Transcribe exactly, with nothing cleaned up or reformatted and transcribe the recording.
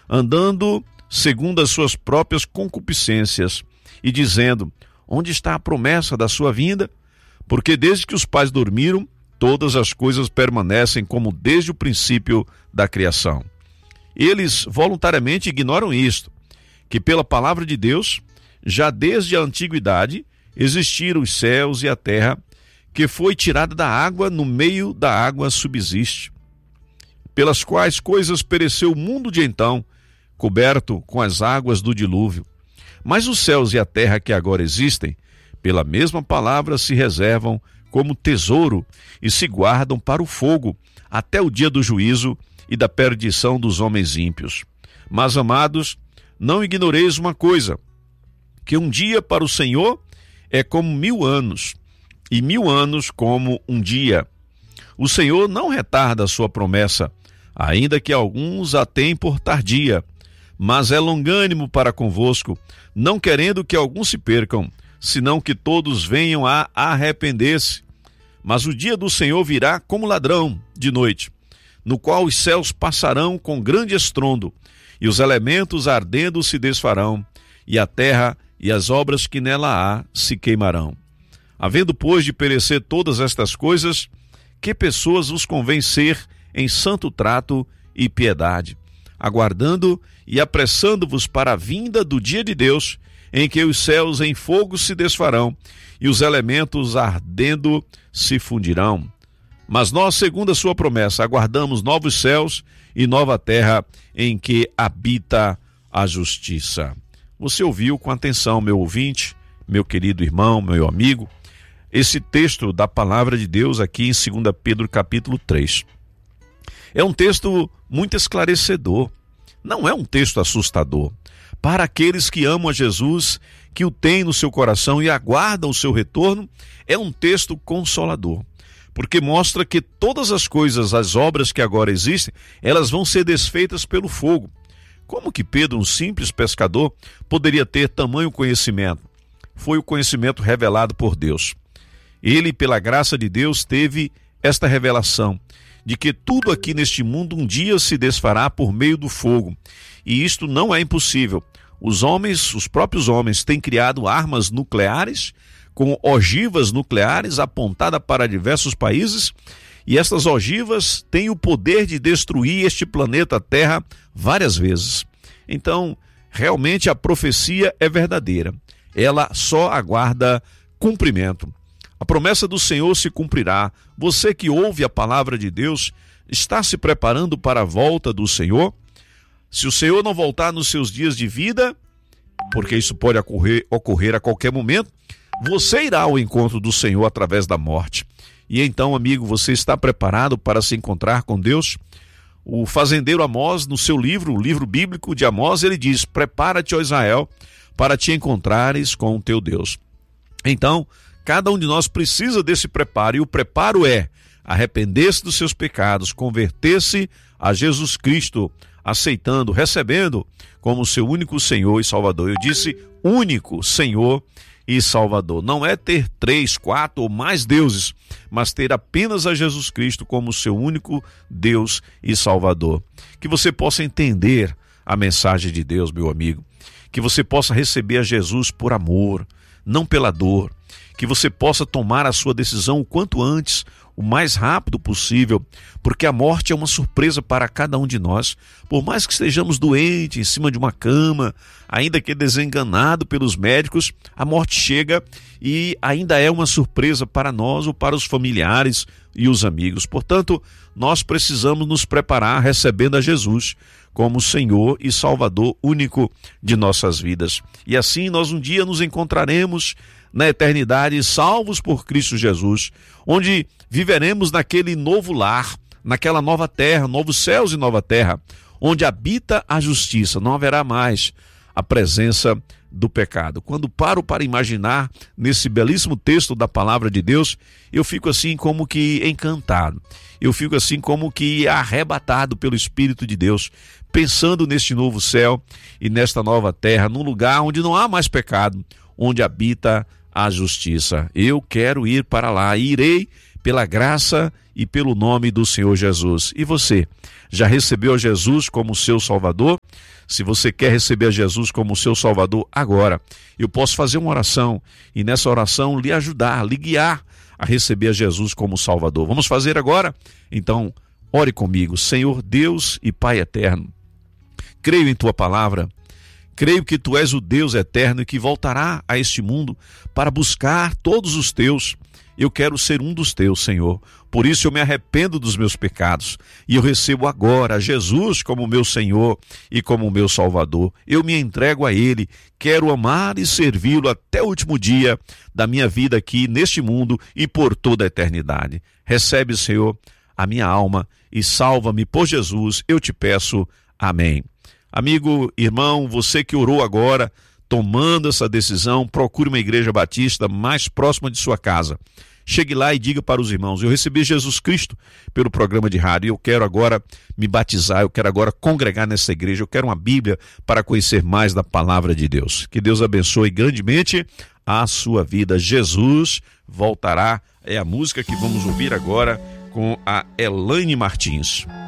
andando segundo as suas próprias concupiscências e dizendo: onde está a promessa da sua vinda? Porque desde que os pais dormiram, todas as coisas permanecem como desde o princípio da criação. Eles voluntariamente ignoram isto, que pela palavra de Deus, já desde a antiguidade, existiram os céus e a terra, que foi tirada da água, no meio da água subsiste, pelas quais coisas pereceu o mundo de então, coberto com as águas do dilúvio. Mas os céus e a terra que agora existem, pela mesma palavra se reservam como tesouro e se guardam para o fogo, até o dia do juízo e da perdição dos homens ímpios. Mas, amados, não ignoreis uma coisa, que um dia para o Senhor é como mil anos, e mil anos como um dia. O Senhor não retarda a sua promessa, ainda que alguns a tenham por tardia, mas é longânimo para convosco, não querendo que alguns se percam, senão que todos venham a arrepender-se. Mas o dia do Senhor virá como ladrão de noite, no qual os céus passarão com grande estrondo, e os elementos ardendo se desfarão, e a terra e as obras que nela há se queimarão. Havendo, pois, de perecer todas estas coisas, que pessoas vos convém ser em santo trato e piedade, aguardando e apressando-vos para a vinda do dia de Deus, em que os céus em fogo se desfarão, e os elementos ardendo se fundirão. Mas nós, segundo a sua promessa, aguardamos novos céus e nova terra em que habita a justiça. Você ouviu com atenção, meu ouvinte, meu querido irmão, meu amigo, esse texto da palavra de Deus aqui em segunda Pedro capítulo três. É um texto muito esclarecedor, não é um texto assustador. Para aqueles que amam a Jesus, que o têm no seu coração e aguardam o seu retorno, é um texto consolador, porque mostra que todas as coisas, as obras que agora existem, elas vão ser desfeitas pelo fogo. Como que Pedro, um simples pescador, poderia ter tamanho conhecimento? Foi o conhecimento revelado por Deus. Ele, pela graça de Deus, teve esta revelação de que tudo aqui neste mundo um dia se desfará por meio do fogo. E isto não é impossível. Os homens, os próprios homens, têm criado armas nucleares, com ogivas nucleares apontadas para diversos países, e estas ogivas têm o poder de destruir este planeta Terra várias vezes. Então, realmente a profecia é verdadeira. Ela só aguarda cumprimento. A promessa do Senhor se cumprirá. Você que ouve a palavra de Deus, está se preparando para a volta do Senhor? Se o Senhor não voltar nos seus dias de vida, porque isso pode ocorrer, ocorrer a qualquer momento, você irá ao encontro do Senhor através da morte. E então, amigo, você está preparado para se encontrar com Deus? O fazendeiro Amós, no seu livro, o livro bíblico de Amós, ele diz: prepara-te, ó Israel, para te encontrares com o teu Deus. Então, cada um de nós precisa desse preparo, e o preparo é arrepender-se dos seus pecados, converter-se a Jesus Cristo, aceitando, recebendo como seu único Senhor e Salvador. Eu disse único Senhor e Salvador. Não é ter três, quatro ou mais deuses, mas ter apenas a Jesus Cristo como seu único Deus e Salvador. Que você possa entender a mensagem de Deus, meu amigo. Que você possa receber a Jesus por amor, não pela dor. Que você possa tomar a sua decisão o quanto antes, o mais rápido possível, porque a morte é uma surpresa para cada um de nós. Por mais que estejamos doentes, em cima de uma cama, ainda que desenganado pelos médicos, a morte chega e ainda é uma surpresa para nós ou para os familiares e os amigos. Portanto, nós precisamos nos preparar recebendo a Jesus como Senhor e Salvador único de nossas vidas. E assim nós um dia nos encontraremos na eternidade, salvos por Cristo Jesus, onde viveremos naquele novo lar, naquela nova terra, novos céus e nova terra, onde habita a justiça. Não haverá mais a presença do pecado. Quando paro para imaginar nesse belíssimo texto da palavra de Deus, eu fico assim como que encantado. Eu fico assim como que arrebatado pelo Espírito de Deus, pensando neste novo céu e nesta nova terra, num lugar onde não há mais pecado, onde habita a justiça. Eu quero ir para lá, irei pela graça e pelo nome do Senhor Jesus. E você, já recebeu a Jesus como seu Salvador? Se você quer receber a Jesus como seu Salvador agora, eu posso fazer uma oração e nessa oração lhe ajudar, lhe guiar a receber a Jesus como Salvador. Vamos fazer agora? Então, ore comigo. Senhor Deus e Pai eterno, creio em tua palavra, creio que tu és o Deus eterno e que voltará a este mundo para buscar todos os teus. Eu quero ser um dos teus, Senhor. Por isso eu me arrependo dos meus pecados e eu recebo agora Jesus como meu Senhor e como meu Salvador. Eu me entrego a Ele, quero amar e servi-lo até o último dia da minha vida aqui neste mundo e por toda a eternidade. Recebe, Senhor, a minha alma e salva-me por Jesus, eu te peço. Amém. Amigo, irmão, você que orou agora, tomando essa decisão, procure uma igreja batista mais próxima de sua casa. Chegue lá e diga para os irmãos: eu recebi Jesus Cristo pelo programa de rádio e eu quero agora me batizar, eu quero agora congregar nessa igreja, eu quero uma Bíblia para conhecer mais da palavra de Deus. Que Deus abençoe grandemente a sua vida. Jesus voltará, é a música que vamos ouvir agora com a Elaine Martins.